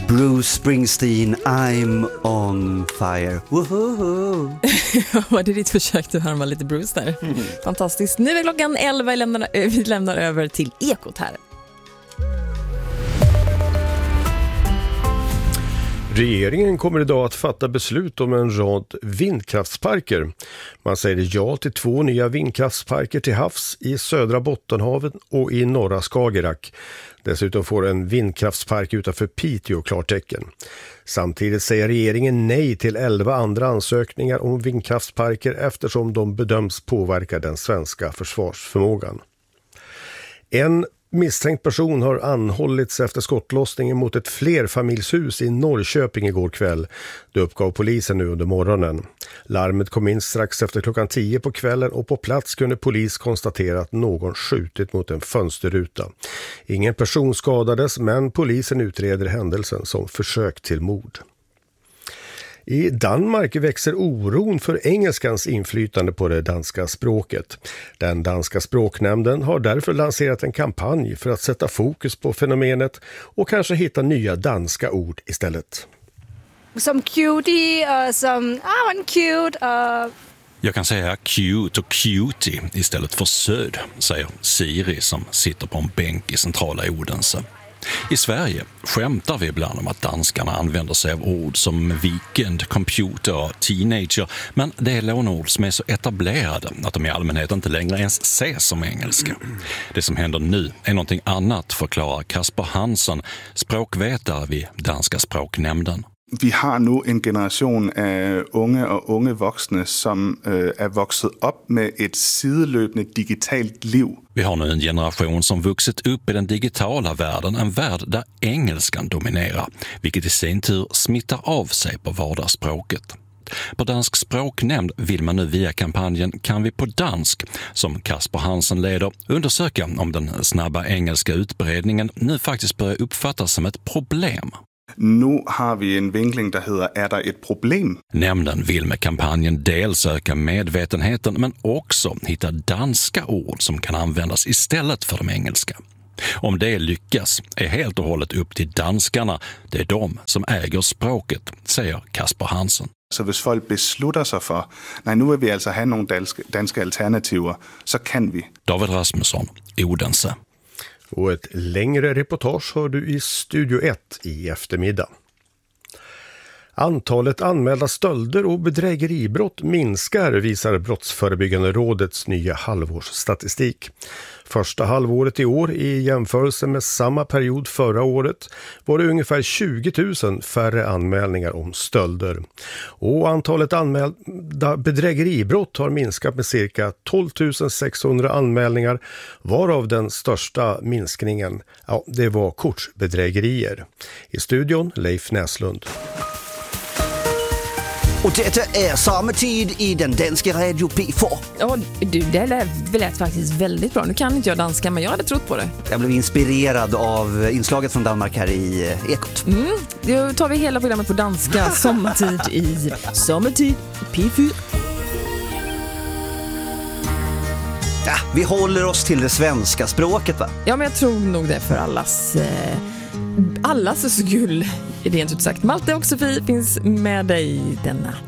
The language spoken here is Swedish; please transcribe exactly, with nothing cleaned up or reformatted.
Bruce Springsteen, I'm on fire. Woho! Var det ditt försök att härma lite Bruce där? Mm. Fantastiskt. Nu är klockan elva, vi lämnar, vi lämnar över till Ekot här. Regeringen kommer idag att fatta beslut om en rad vindkraftsparker. Man säger ja till två nya vindkraftsparker till havs i södra Bottenhavet och i norra Skagerrak. Dessutom får en vindkraftspark utanför Piteå klartecken. Samtidigt säger regeringen nej till elva andra ansökningar om vindkraftsparker eftersom de bedöms påverka den svenska försvarsförmågan. En misstänkt person har anhållits efter skottlossningen mot ett flerfamiljshus i Norrköping igår kväll. Det uppgav polisen nu under morgonen. Larmet kom in strax efter klockan tio på kvällen och på plats kunde polis konstatera att någon skjutit mot en fönsterruta. Ingen person skadades, men polisen utreder händelsen som försök till mord. I Danmark växer oron för engelskans inflytande på det danska språket. Den danska språknämnden har därför lanserat en kampanj för att sätta fokus på fenomenet och kanske hitta nya danska ord istället. Som cutie och som ah, man cute. Uh... Jag kan säga cute och cutie istället för söd, säger Siri som sitter på en bänk i centrala Odense. I Sverige skämtar vi ibland om att danskarna använder sig av ord som weekend, computer och teenager, men det är lånord som är så etablerade att de i allmänhet inte längre ens ses som engelska. Det som händer nu är någonting annat, förklarar Kasper Hansson, språkvetare vid Danska språknämnden. Vi har nu en generation av unge och unge vuxna som äh, är vuxit upp med ett sidelöpande digitalt liv. Vi har nu en generation som vuxit upp i den digitala världen, en värld där engelskan dominerar, vilket i sin tur smittar av sig på vardagsspråket. På Dansk språknämnd vill man nu via kampanjen Kan vi på dansk, som Kasper Hansen leder, undersöka om den snabba engelska utbredningen nu faktiskt börjar uppfattas som ett problem. Nu har vi en vinkling där heter är det ett problem? Nämnden vill med kampanjen dels öka medvetenheten men också hitta danska ord som kan användas istället för de engelska. Om det lyckas är helt och hållet upp till danskarna. Det är de som äger språket, säger Kasper Hansen. Så hvis folk beslutter sig för, nej, nu vill vi alltså ha några danska, danska alternativer, så kan vi. David Rasmusson, Odense. Och ett längre reportage har du i Studio ett i eftermiddag. Antalet anmälda stölder och bedrägeribrott minskar, visar Brottsförebyggande rådets nya halvårsstatistik. Första halvåret i år i jämförelse med samma period förra året var det ungefär tjugo tusen färre anmälningar om stölder. Och antalet anmälda bedrägeribrott har minskat med cirka tolv tusen sexhundra anmälningar, varav den största minskningen, ja, det var kortbedrägerier. I studion Leif Näslund. Och detta är samma tid i den danska radio P fyra. Ja, du, det lät, lät faktiskt väldigt bra. Nu kan inte jag danska, men jag hade trott på det. Jag blev inspirerad av inslaget från Danmark här i Ekot. Mm, då tar vi hela programmet på danska. Sommartid i Sommartid P fyra. Ja, vi håller oss till det svenska språket, va? Ja, men jag tror nog det för allas... Eh... allas skull, är det inte sagt. Malte och Sofie finns med dig denna